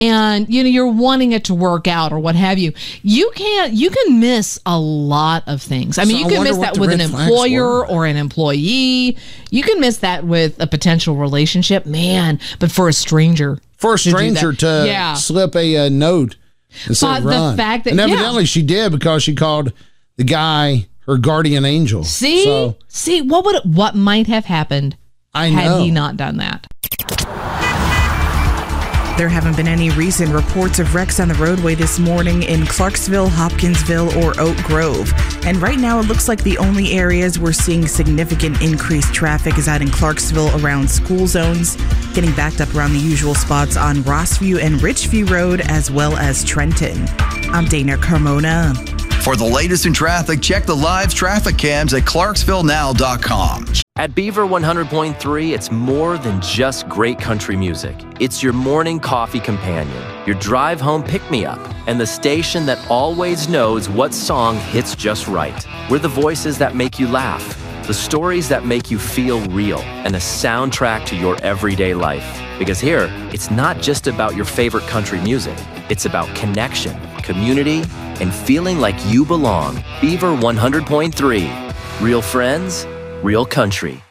and you're wanting it to work out or what have you, you can miss a lot of things. I mean, you can miss that with an employer or an employee. You can miss that with a potential relationship, man. But for a stranger to slip a note and say run. The fact that, and evidently she did, because she called the guy her guardian angel. See, what might have happened had he not done that? There haven't been any recent reports of wrecks on the roadway this morning in Clarksville, Hopkinsville, or Oak Grove. And right now, it looks like the only areas we're seeing significant increased traffic is out in Clarksville around school zones, getting backed up around the usual spots on Rossview and Richview Road, as well as Trenton. I'm Dana Carmona. For the latest in traffic, check the live traffic cams at ClarksvilleNow.com. At Beaver 100.3, it's more than just great country music. It's your morning coffee companion, your drive home pick-me-up, and the station that always knows what song hits just right. We're the voices that make you laugh, the stories that make you feel real, and a soundtrack to your everyday life. Because here, it's not just about your favorite country music. It's about connection, community, and feeling like you belong. Beaver 100.3. Real friends, real country.